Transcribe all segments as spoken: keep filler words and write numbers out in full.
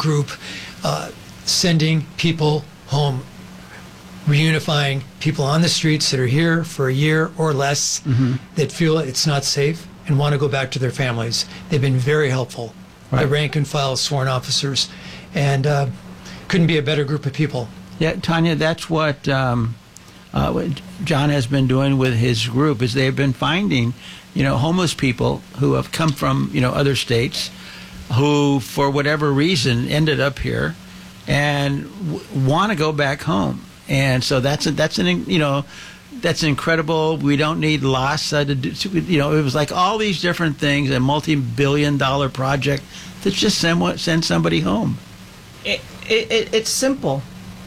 group uh, sending people home, reunifying people on the streets that are here for a year or less, mm-hmm. that feel it's not safe and want to go back to their families. They've been very helpful. Right. The rank and file sworn officers, and uh, couldn't be a better group of people. Yeah, Tanya, that's what, um, uh, what John has been doing with his group, is they've been finding, you know, homeless people who have come from, you know, other states, who, for whatever reason, ended up here and w- want to go back home. And so that's a, that's an, you know, that's incredible. We don't need LAHSA to do, you know, it was like all these different things, a multi-billion dollar project to just send, send somebody home. It, it, it's simple.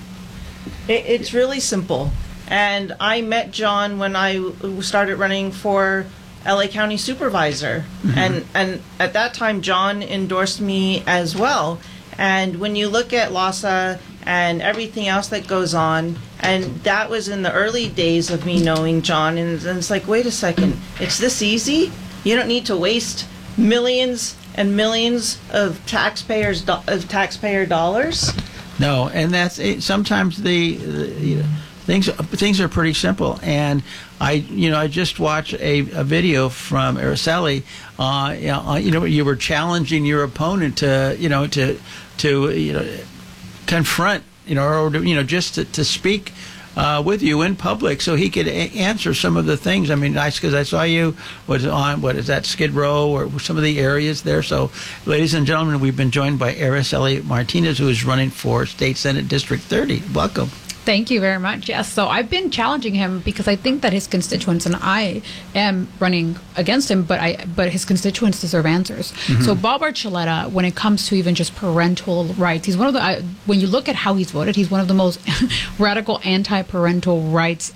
It, it's really simple. And I met John when I started running for L A County Supervisor. Mm-hmm. And, and at that time, John endorsed me as well. And when you look at LAHSA and everything else that goes on, and that was in the early days of me knowing John, and, and it's like, wait a second, it's this easy? You don't need to waste millions and millions of taxpayers do- of taxpayer dollars? No, and that's it. Sometimes the, the you know, things things are pretty simple. And I, you know, I just watched a, a video from Araceli. Uh, you know, you know, you were challenging your opponent to, you know, to to you know, confront, you know, or to, you know, just to, to speak uh, with you in public, so he could a- answer some of the things. I mean, I because I saw you was on what is that Skid Row or some of the areas there. So, ladies and gentlemen, we've been joined by Araceli Martinez, who is running for State Senate District thirty. Welcome. Thank you very much. Yes, so I've been challenging him because I think that his constituents, and I am running against him, but I but his constituents deserve answers. Mm-hmm. So Bob Archuleta, when it comes to even just parental rights, he's one of the, I, when you look at how he's voted, he's one of the most radical anti-parental rights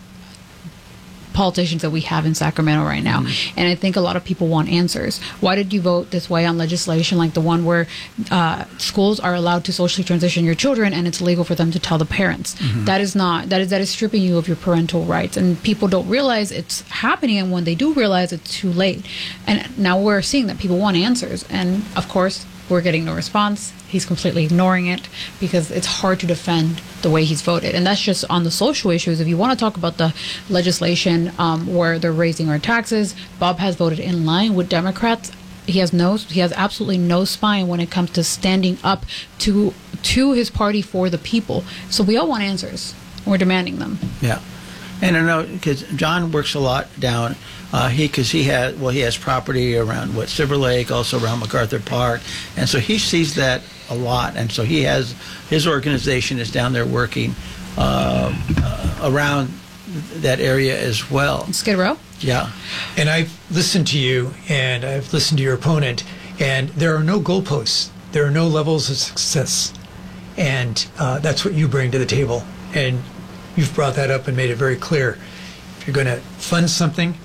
politicians that we have in Sacramento right now. Mm-hmm. And I think a lot of people want answers. Why did you vote this way on legislation like the one where uh, schools are allowed to socially transition your children and it's legal for them to tell the parents? Mm-hmm. That is not, that is that is stripping you of your parental rights. And people don't realize it's happening, and when they do realize, it's too late. And now we're seeing that people want answers. And of course, we're getting no response. He's completely ignoring it because it's hard to defend the way he's voted. And that's just on the social issues. If you want to talk about the legislation um, where they're raising our taxes, Bob has voted in line with Democrats. He has no, he has absolutely no spine when it comes to standing up to to his party for the people. So we all want answers. We're demanding them. Yeah. And I know because John works a lot down, uh, he because he has well he has property around what Silver Lake, also around MacArthur Park, and so he sees that a lot. And so he has his organization is down there working uh, uh, around that area as well. Skid Row. Yeah. And I've listened to you, and I've listened to your opponent, and there are no goalposts. There are no levels of success, and uh, that's what you bring to the table. And you've brought that up and made it very clear. If you're going to fund something,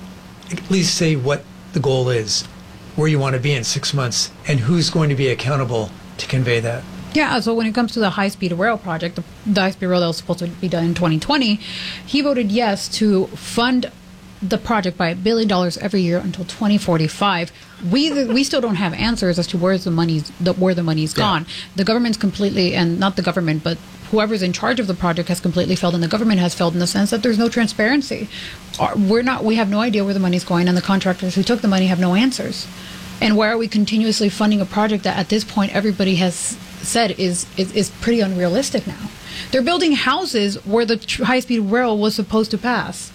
at least say what the goal is, where you want to be in six months, and who's going to be accountable to convey that. Yeah, so when it comes to the high-speed rail project, the, the high-speed rail that was supposed to be done in twenty twenty, he voted yes to fund the project by a billion dollars every year until twenty forty-five. We we still don't have answers as to where's the money's the, where the money's gone. Yeah. The government's completely, and not the government, but whoever's in charge of the project has completely failed, and the government has failed in the sense that there's no transparency. We're not. We have no idea where the money's going, and the contractors who took the money have no answers. And why are we continuously funding a project that at this point everybody has said is is, is pretty unrealistic now? They're building houses where the tr- high-speed rail was supposed to pass.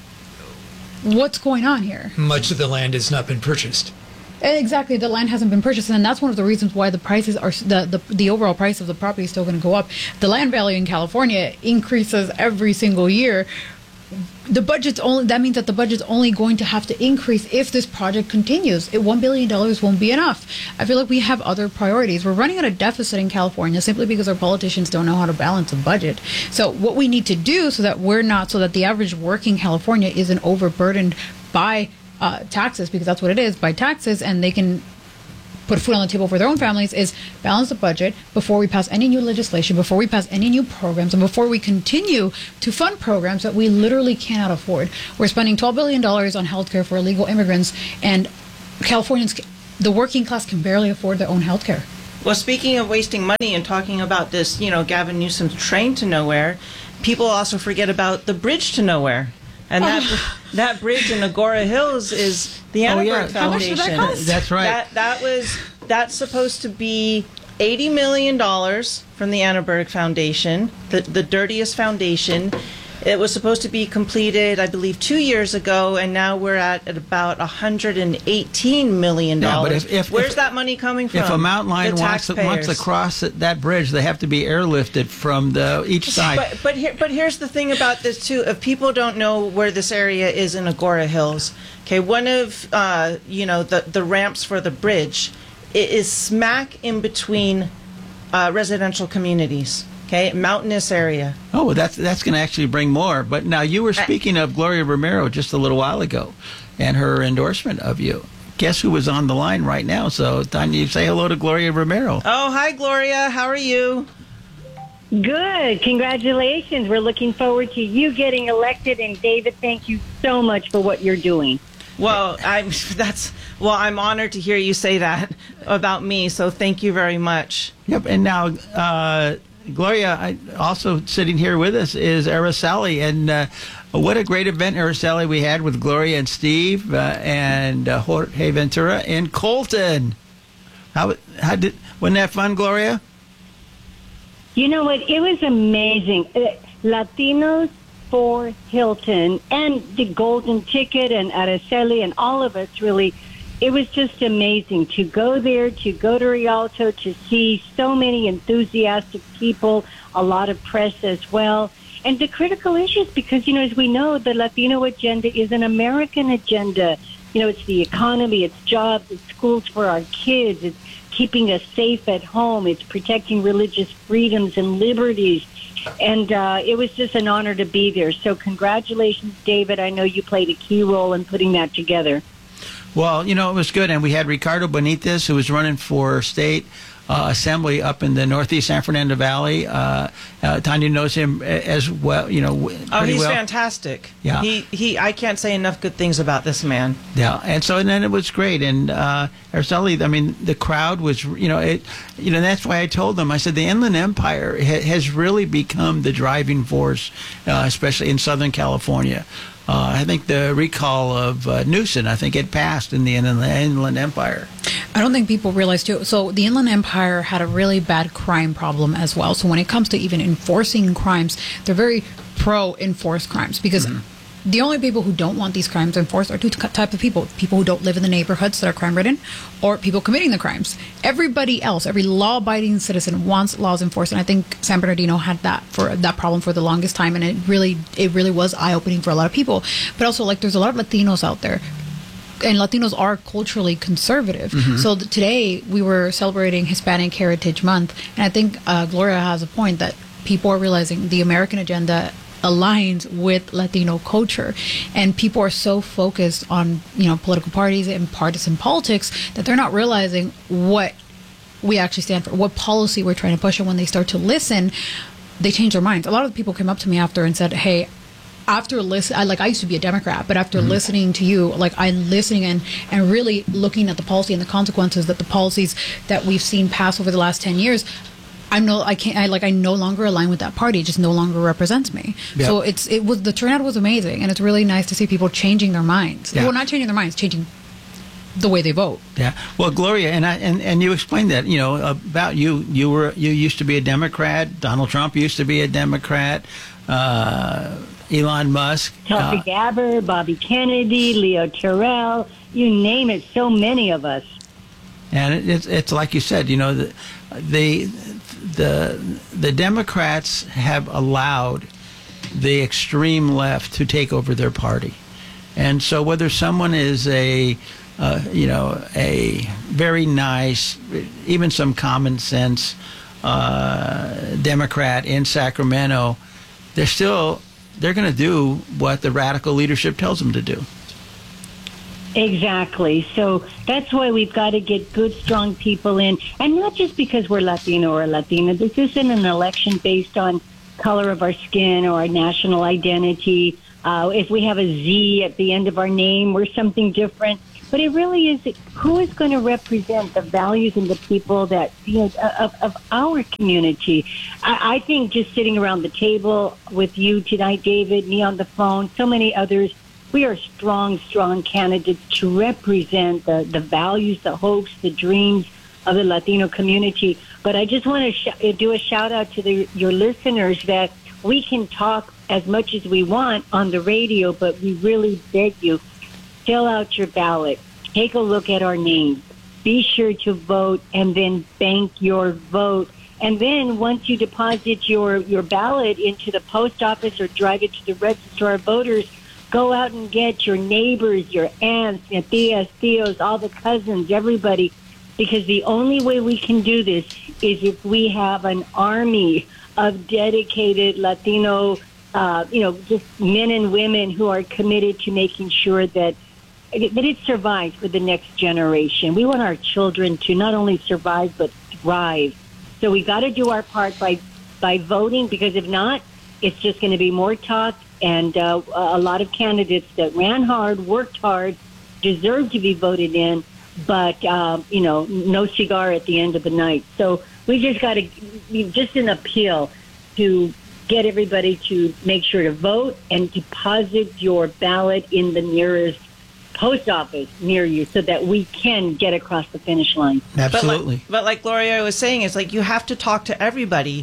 What's going on here? Much of the land has not been purchased. Exactly, the land hasn't been purchased, and that's one of the reasons why the prices are the the, the overall price of the property is still going to go up. The land value in California increases every single year. The budget's only that means that the budget's only going to have to increase if this project continues. It, one billion dollars won't be enough. I feel like we have other priorities. We're running at a deficit in California simply because our politicians don't know how to balance a budget. So what we need to do so that we're not, so that the average working California isn't overburdened by uh, taxes, because that's what it is, by taxes, and they can put food on the table for their own families, is balance the budget before we pass any new legislation, before we pass any new programs, and before we continue to fund programs that we literally cannot afford. We're spending twelve billion dollars on healthcare for illegal immigrants, and Californians, the working class, can barely afford their own healthcare. Well, speaking of wasting money and talking about this, you know, Gavin Newsom's train to nowhere, people also forget about the bridge to nowhere. And that that bridge in Agora Hills is the Annenberg Oh, yeah. How much Foundation. did that cost? That's right. That that was that's supposed to be eighty million dollars from the Annenberg Foundation, the the dirtiest foundation. It was supposed to be completed, I believe, two years ago, and now we're at, at about one hundred eighteen million dollars. Yeah, but if- if- Where's if- that money coming from? If a mountain lion The wants to, wants to taxpayers. cross that, that bridge, they have to be airlifted from the each side. But but here, but here's the thing about this too. If people don't know where this area is in Agora Hills, okay, one of uh, you know the the ramps for the bridge, it is smack in between uh, residential communities. Okay, mountainous area. Oh, well, that's that's going to actually bring more. But now you were speaking of Gloria Romero just a little while ago, and her endorsement of you. Guess who was on the line right now? So, Tanya, you say hello to Gloria Romero. Oh, hi, Gloria. How are you? Good. Congratulations. We're looking forward to you getting elected. And David, thank you so much for what you're doing. Well, I'm that's well. I'm honored to hear you say that about me. So thank you very much. Yep. And now, uh, Gloria, I, also sitting here with us is Araceli, and uh, what a great event, Araceli, we had with Gloria and Steve uh, and uh, Jorge Ventura in Colton. How how did wasn't that fun, Gloria? You know what? It was amazing. Uh, Latinos for Hilton and the Golden Ticket and Araceli and all of us really. It was just amazing to go there, to go to Rialto, to see so many enthusiastic people, a lot of press as well, and the critical issues because, you know, as we know, the Latino agenda is an American agenda. You know, it's the economy, it's jobs, it's schools for our kids, it's keeping us safe at home, it's protecting religious freedoms and liberties. And uh, it was just an honor to be there. So congratulations, David. I know you played a key role in putting that together. Well, you know, it was good. And we had Ricardo Benitez, who was running for state uh, assembly up in the northeast San Fernando Valley. Uh, uh, Tanya knows him as well, you know, w- Oh, pretty he's well. fantastic. Yeah. He he. I can't say enough good things about this man. Yeah, and so and then it was great. And uh, Araceli, I mean, the crowd was, you know, it, you know, that's why I told them. I said the Inland Empire ha- has really become the driving force, uh, especially in Southern California. Uh, I think the recall of uh, Newsom, I think it passed in the Inland, Inland Empire. I don't think people realize too. So the Inland Empire had a really bad crime problem as well. So when it comes to even enforcing crimes, they're very pro enforce crimes because Mm-hmm. the only people who don't want these crimes enforced are two t- types of people: people who don't live in the neighborhoods that are crime ridden, or people committing the crimes. Everybody else, every law-abiding citizen wants laws enforced, and I think San Bernardino had that for that problem for the longest time, and it really it really was eye-opening for a lot of people. But also, like, there's a lot of Latinos out there. And Latinos are culturally conservative. So th- today we were celebrating Hispanic Heritage Month, and I think uh, Gloria has a point that people are realizing the American agenda aligns with Latino culture, and people are so focused on, you know, political parties and partisan politics that they're not realizing what we actually stand for, what policy we're trying to push. And when they start to listen, they change their minds. A lot of people came up to me after and said, "Hey, after listen, I like I used to be a Democrat, but after Mm-hmm. listening to you, like I'm listening and and really looking at the policy and the consequences that the policies that we've seen pass over the last ten years, I'm no, I can't, I like, I no longer align with that party. It just no longer represents me." Yeah. So it's, it was, the turnout was amazing, and it's really nice to see people changing their minds. Yeah. Well, not changing their minds, changing the way they vote. Yeah. Well, Gloria, and I and, and you explained that, you know, about you. You were you used to be a Democrat. Donald Trump used to be a Democrat. Uh, Elon Musk. Tulsi uh, Gabbard, Bobby Kennedy, Leo Terrell, you name it, so many of us. And it, it's it's like you said, you know, the the the the Democrats have allowed the extreme left to take over their party, and so whether someone is a uh, you know a very nice, even some common sense uh, Democrat in Sacramento, they're still they're going to do what the radical leadership tells them to do. Exactly. So that's why we've got to get good, strong people in. And not just because we're Latino or Latina. This isn't an election based on color of our skin or our national identity. Uh, if we have a Z at the end of our name, we're something different. But it really is who is going to represent the values and the people that, you know, of, of our community. I, I think just sitting around the table with you tonight, David, me on the phone, so many others, we are strong, strong candidates to represent the, the values, the hopes, the dreams of the Latino community. But I just want to sh- do a shout out to the, your listeners that we can talk as much as we want on the radio, but we really beg you, fill out your ballot, take a look at our names, be sure to vote, and then bank your vote. And then once you deposit your, your ballot into the post office or drive it to the register of voters, go out and get your neighbors, your aunts, your tias, tios, all the cousins, everybody, because the only way we can do this is if we have an army of dedicated Latino, uh, you know, just men and women who are committed to making sure that that it survives for the next generation. We want our children to not only survive but thrive. So we got to do our part by by voting, because if not, it's just going to be more talk. And uh, a lot of candidates that ran hard, worked hard, deserve to be voted in, but uh, you know, no cigar at the end of the night. So we just got to just an appeal to get everybody to make sure to vote and deposit your ballot in the nearest post office near you so that we can get across the finish line. Absolutely. But like, but like Gloria was saying, it's like you have to talk to everybody.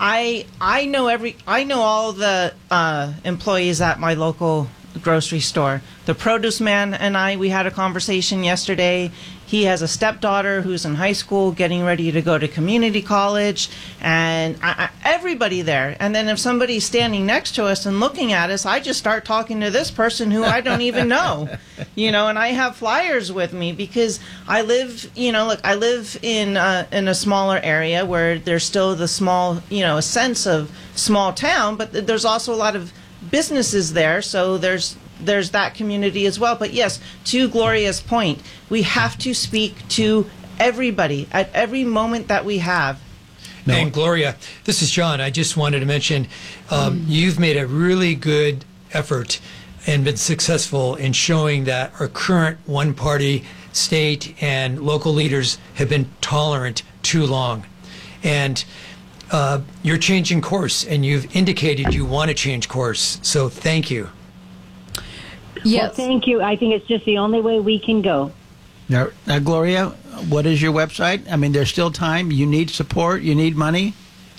I I know every I know all the uh, employees at my local grocery store. The produce man and I, we had a conversation yesterday. He has a stepdaughter who's in high school getting ready to go to community college, and I, I, everybody there. And then if somebody's standing next to us and looking at us, I just start talking to this person who I don't even know, you know, and I have flyers with me because I live, you know, look, I live in uh, in a smaller area where there's still the small, you know, a sense of small town, but th- there's also a lot of businesses there, so there's there's that community as well. But yes, to Gloria's point, we have to speak to everybody at every moment that we have. No. And Gloria, this is John. I just wanted to mention um, you've made a really good effort and been successful in showing that our current one-party state and local leaders have been tolerant too long. And uh, you're changing course, and you've indicated you want to change course. So thank you. Yes. Well, thank you. I think it's just the only way we can go. Now, now, Gloria, what is your website? I mean, there's still time. You need support. You need money.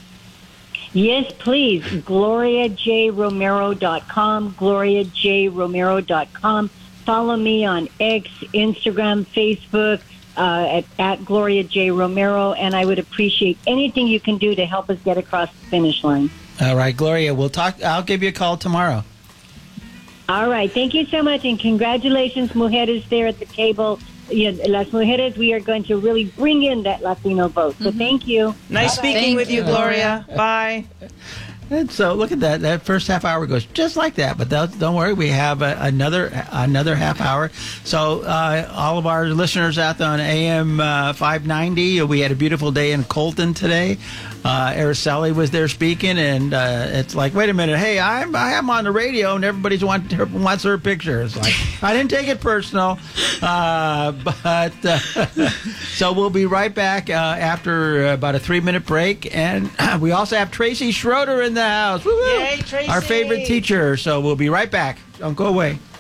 Yes, please. Gloria J Romero dot com, Gloria J Romero dot com. Follow me on X, Instagram, Facebook, uh, at, at Gloria J Romero, and I would appreciate anything you can do to help us get across the finish line. All right, Gloria, we'll talk. I'll give you a call tomorrow. All right. Thank you so much, and congratulations, mujeres, there at the table. You know, las mujeres, we are going to really bring in that Latino vote. So thank you. Nice speaking Thank with you, you. Gloria. Bye. And so look at that. That first half hour goes just like that. But don't don't worry, we have a, another another half hour. So uh, all of our listeners out there on A M uh, five ninety, we had a beautiful day in Colton today. Uh, Araceli was there speaking, and uh, it's like, wait a minute, hey, I'm I am on the radio, and everybody's want, wants her picture. It's like, I didn't take it personal, uh, but uh, so we'll be right back uh, after about a three minute break, and we also have Tracy Schroeder in the house. Woo-hoo! Yay, Tracy! Our favorite teacher. So we'll be right back. Don't go away.